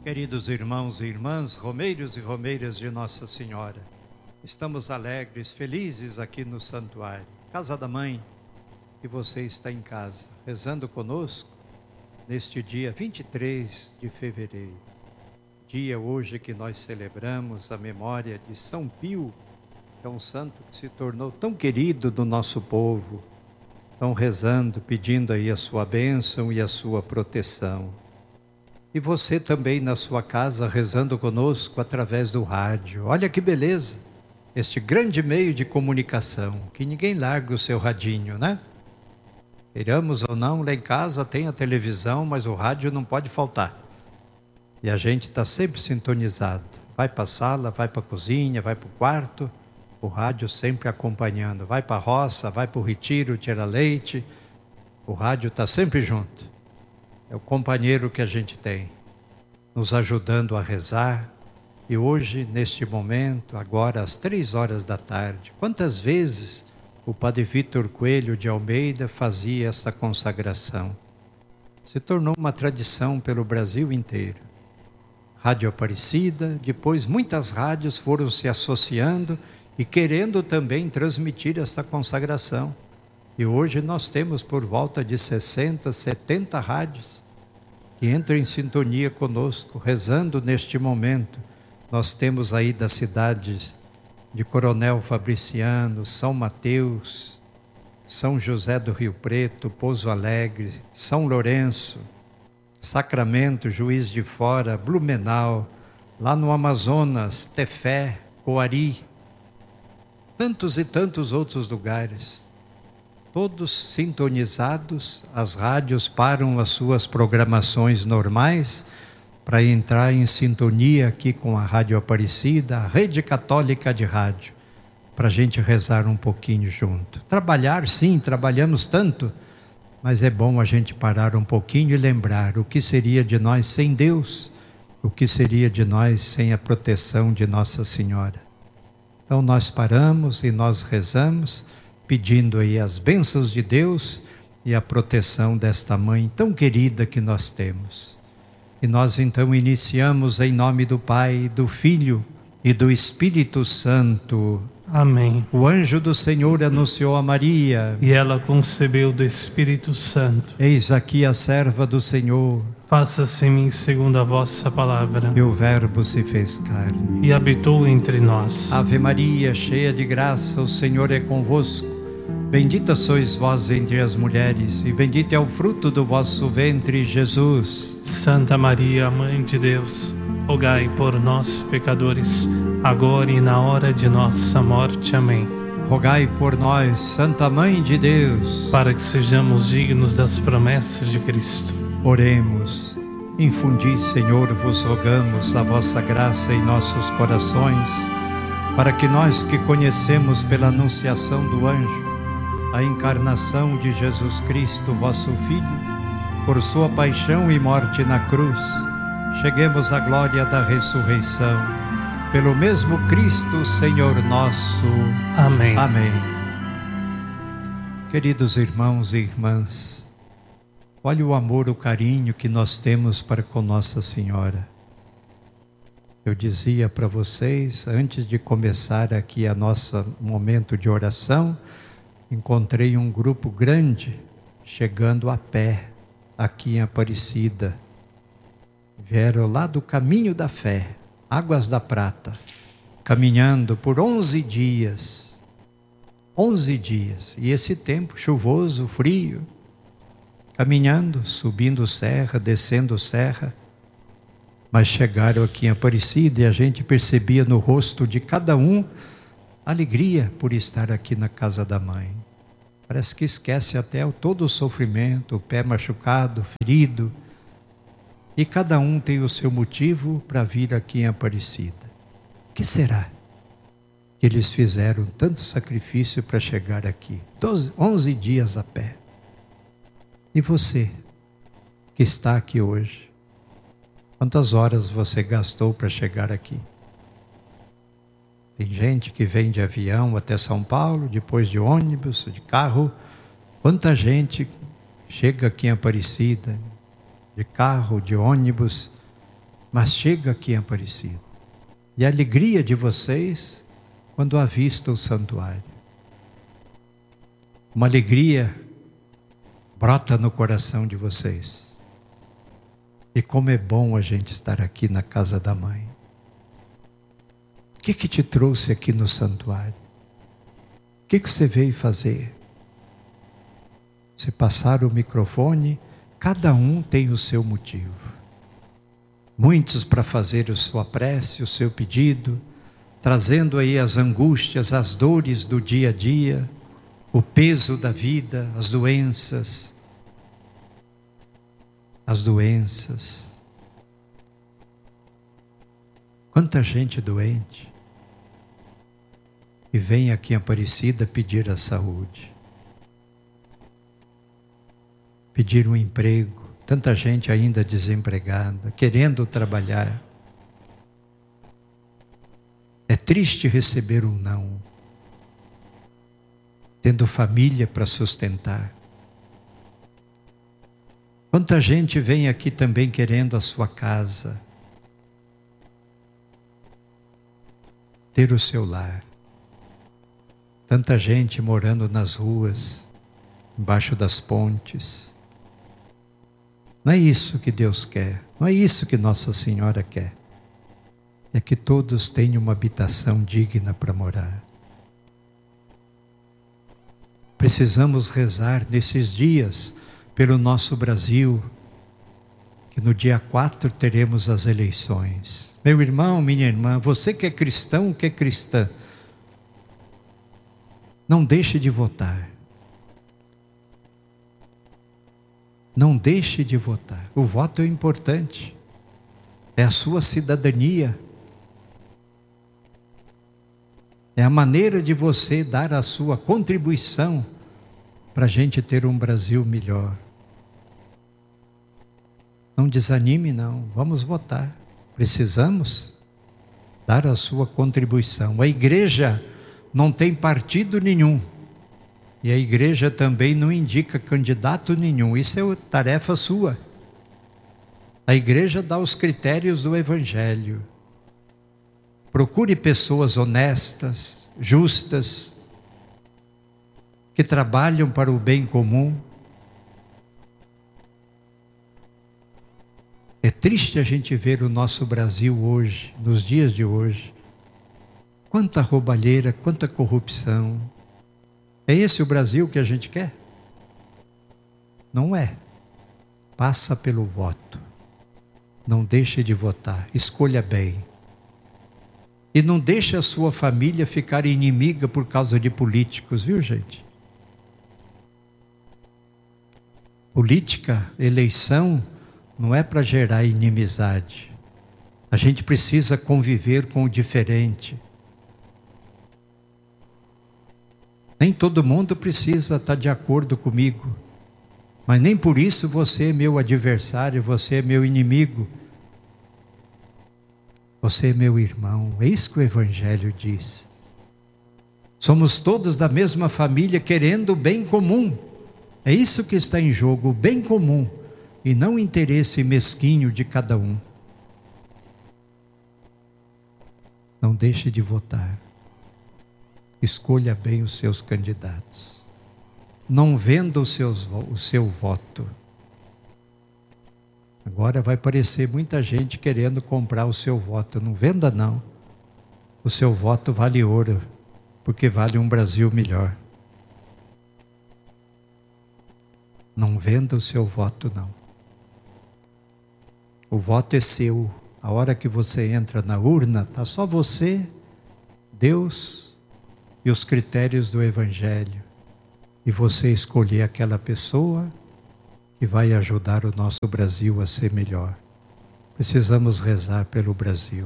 Queridos irmãos e irmãs, romeiros e romeiras de Nossa Senhora, estamos alegres, felizes aqui no santuário, Casa da Mãe, e você está em casa, rezando conosco neste dia 23 de fevereiro. Dia hoje que nós celebramos a memória de São Pio, que é um santo que se tornou tão querido do nosso povo. Estão rezando, pedindo aí a sua bênção e a sua proteção. E você também na sua casa rezando conosco através do rádio. Olha que beleza, este grande meio de comunicação, que ninguém larga o seu radinho, né? Queiramos ou não, lá em casa tem a televisão, mas o rádio não pode faltar. E a gente está sempre sintonizado. Vai para a sala, vai para a cozinha, vai para o quarto, o rádio sempre acompanhando. Vai para a roça, vai para o retiro, tira leite, o rádio está sempre junto. É o companheiro que a gente tem, nos ajudando a rezar. E hoje, neste momento, agora às 3 horas da tarde, quantas vezes o Padre Vítor Coelho de Almeida fazia esta consagração? Se tornou uma tradição pelo Brasil inteiro. Rádio Aparecida, depois muitas rádios foram se associando e querendo também transmitir esta consagração. E hoje nós temos por volta de 60, 70 rádios que entram em sintonia conosco, rezando neste momento. Nós temos aí das cidades de Coronel Fabriciano, São Mateus, São José do Rio Preto, Pouso Alegre, São Lourenço, Sacramento, Juiz de Fora, Blumenau, lá no Amazonas, Tefé, Coari, tantos e tantos outros lugares, todos sintonizados. As rádios param as suas programações normais para entrar em sintonia aqui com a Rádio Aparecida, a Rede Católica de Rádio, para a gente rezar um pouquinho junto. Trabalhar, sim, trabalhamos tanto, mas é bom a gente parar um pouquinho e lembrar o que seria de nós sem Deus, o que seria de nós sem a proteção de Nossa Senhora. Então nós paramos e nós rezamos, pedindo aí as bênçãos de Deus e a proteção desta mãe tão querida que nós temos. E nós então iniciamos em nome do Pai, do Filho e do Espírito Santo. Amém. O anjo do Senhor anunciou a Maria, e ela concebeu do Espírito Santo. Eis aqui a serva do Senhor. Faça-se em mim segundo a vossa palavra. E o Verbo se fez carne e habitou entre nós. Ave Maria, cheia de graça, o Senhor é convosco. Bendita sois vós entre as mulheres, e bendito é o fruto do vosso ventre, Jesus. Santa Maria, Mãe de Deus, rogai por nós, pecadores, agora e na hora de nossa morte. Amém. Rogai por nós, Santa Mãe de Deus, para que sejamos dignos das promessas de Cristo. Oremos. Infundi, Senhor, vos rogamos a vossa graça em nossos corações, para que nós que conhecemos pela anunciação do anjo a encarnação de Jesus Cristo, vosso Filho, por sua paixão e morte na cruz, cheguemos à glória da ressurreição. Pelo mesmo Cristo, Senhor nosso. Amém. Amém. Queridos irmãos e irmãs, olha o amor, o carinho que nós temos para com Nossa Senhora. Eu dizia para vocês, antes de começar aqui a nosso momento de oração, encontrei um grupo grande chegando a pé aqui em Aparecida. Vieram lá do Caminho da Fé, Águas da Prata, caminhando por 11 dias. 11 dias. E esse tempo chuvoso, frio, caminhando, subindo serra, descendo serra. Mas chegaram aqui em Aparecida e a gente percebia no rosto de cada um alegria por estar aqui na casa da mãe. Parece que esquece até todo o sofrimento, o pé machucado, ferido. E cada um tem o seu motivo para vir aqui em Aparecida. O que será que eles fizeram tanto sacrifício para chegar aqui? 11 dias a pé. E você, que está aqui hoje, quantas horas você gastou para chegar aqui? Tem gente que vem de avião até São Paulo, depois de ônibus, de carro. Quanta gente chega aqui em Aparecida, de carro, de ônibus, mas chega aqui em Aparecida. E a alegria de vocês quando avistam o santuário. Uma alegria brota no coração de vocês. E como é bom a gente estar aqui na casa da mãe. O que te trouxe aqui no santuário? O que você veio fazer? Se passar o microfone, cada um tem o seu motivo. Muitos para fazer a sua prece, o seu pedido, trazendo aí as angústias, as dores do dia a dia, o peso da vida, as doenças. Quanta gente doente e vem aqui em Aparecida pedir a saúde, pedir um emprego, tanta gente ainda desempregada, querendo trabalhar. É triste receber um não, tendo família para sustentar. Quanta gente vem aqui também querendo a sua casa, ter o seu lar. Tanta gente morando nas ruas, embaixo das pontes. Não é isso que Deus quer, não é isso que Nossa Senhora quer. É que todos tenham uma habitação digna para morar. Precisamos rezar nesses dias pelo nosso Brasil, que no dia 4 teremos as eleições. Meu irmão, minha irmã, você que é cristão, que é cristã, não deixe de votar. Não deixe de votar. O voto é importante. É a sua cidadania. É a maneira de você dar a sua contribuição para a gente ter um Brasil melhor. Não desanime não, vamos votar. Precisamos dar a sua contribuição. A igreja não tem partido nenhum. E a igreja também não indica candidato nenhum. Isso é tarefa sua. A igreja dá os critérios do Evangelho. Procure pessoas honestas, justas, que trabalham para o bem comum. É triste a gente ver o nosso Brasil hoje, nos dias de hoje. Quanta roubalheira, quanta corrupção. É esse o Brasil que a gente quer? Não é. Passa pelo voto. Não deixe de votar. Escolha bem. E não deixe a sua família ficar inimiga por causa de políticos, viu, gente? Política, eleição, não é para gerar inimizade. A gente precisa conviver com o diferente. Nem todo mundo precisa estar de acordo comigo, mas nem por isso você é meu adversário, você é meu inimigo. Você é meu irmão, é isso que o Evangelho diz. Somos todos da mesma família querendo o bem comum. É isso que está em jogo, o bem comum, e não o interesse mesquinho de cada um. Não deixe de votar. Escolha bem os seus candidatos. Não venda o seu voto. Agora vai aparecer muita gente querendo comprar o seu voto. Não venda não. O seu voto vale ouro, porque vale um Brasil melhor. Não venda o seu voto não. O voto é seu. A hora que você entra na urna, está só você, Deus e os critérios do Evangelho. E você escolher aquela pessoa que vai ajudar o nosso Brasil a ser melhor. Precisamos rezar pelo Brasil.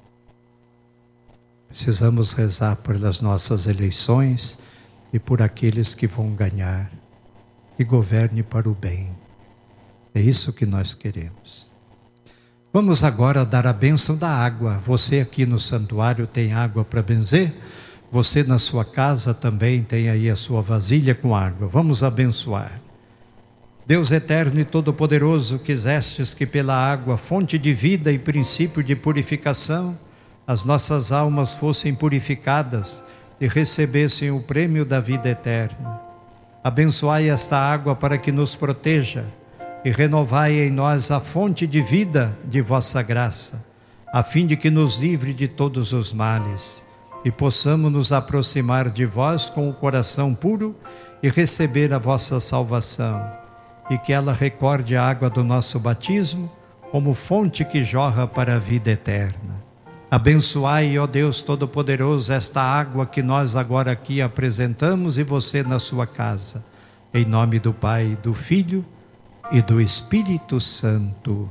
Precisamos rezar pelas nossas eleições e por aqueles que vão ganhar. Que governe para o bem. É isso que nós queremos. Vamos agora dar a bênção da água. Você aqui no santuário tem água para benzer? Você na sua casa também tem aí a sua vasilha com água. Vamos abençoar. Deus eterno e todo-poderoso, quisestes que pela água, fonte de vida e princípio de purificação, as nossas almas fossem purificadas e recebessem o prêmio da vida eterna. Abençoai esta água para que nos proteja e renovai em nós a fonte de vida de vossa graça, a fim de que nos livre de todos os males e possamos nos aproximar de vós com o coração puro e receber a vossa salvação, e que ela recorde a água do nosso batismo como fonte que jorra para a vida eterna. Abençoai, ó Deus Todo-Poderoso, esta água que nós agora aqui apresentamos e você na sua casa. Em nome do Pai, do Filho e do Espírito Santo.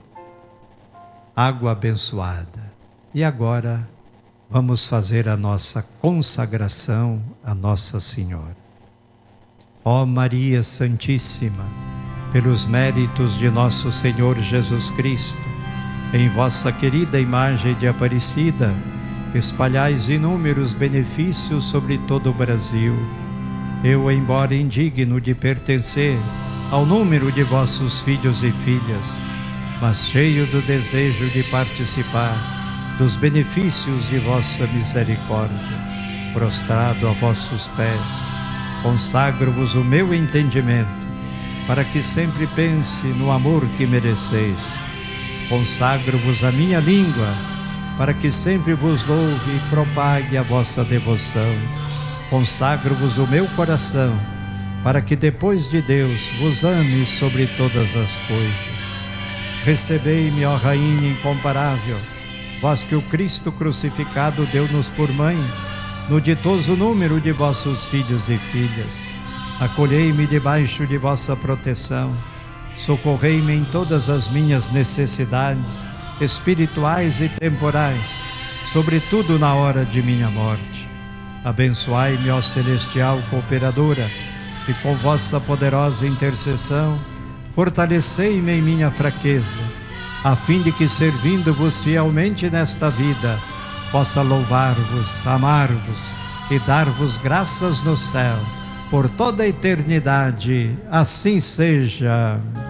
Água abençoada. E agora vamos fazer a nossa consagração a Nossa Senhora. Ó Maria Santíssima, pelos méritos de nosso Senhor Jesus Cristo, em vossa querida imagem de Aparecida, espalhais inúmeros benefícios sobre todo o Brasil. Eu, embora indigno de pertencer ao número de vossos filhos e filhas, mas cheio do desejo de participar dos benefícios de vossa misericórdia, prostrado a vossos pés, consagro-vos o meu entendimento, para que sempre pense no amor que mereceis. Consagro-vos a minha língua, para que sempre vos louve e propague a vossa devoção. Consagro-vos o meu coração, para que depois de Deus vos ame sobre todas as coisas. Recebei-me, ó Rainha incomparável, vós que o Cristo crucificado deu-nos por mãe, no ditoso número de vossos filhos e filhas. Acolhei-me debaixo de vossa proteção, socorrei-me em todas as minhas necessidades, espirituais e temporais, sobretudo na hora de minha morte. Abençoai-me, ó celestial cooperadora, e com vossa poderosa intercessão, fortalecei-me em minha fraqueza, a fim de que, servindo-vos fielmente nesta vida, possa louvar-vos, amar-vos e dar-vos graças no céu, por toda a eternidade. Assim seja.